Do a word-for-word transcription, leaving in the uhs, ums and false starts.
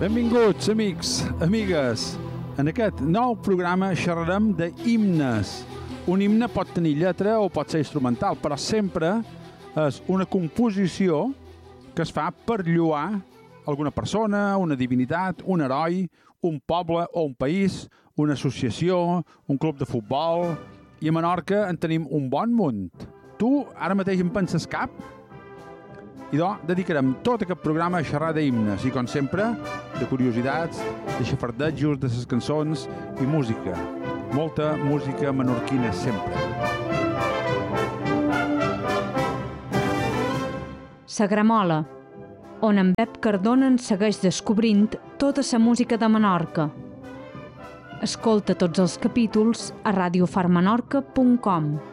Benvinguts, amics, amigues. En aquest nou programa xerrarem d'himnes. Un himne pot tenir lletra o pot ser instrumental, però sempre és una composició que es fa per lloar alguna persona, una divinitat, un heroi, un poble o un país, una associació, un club de futbol. I a Menorca en tenim un bon munt. Tu ara mateix en penses cap? I doncs dedicarem tot aquest programa a xerrar d'himnes i, com sempre, de curiositats, de xafardejos, de les cançons i música. Molta música menorquina sempre. Sa Gramola, on en Pep Cardona en segueix descobrint tota la música de Menorca. Escolta tots els capítols a radio far menorca punt com.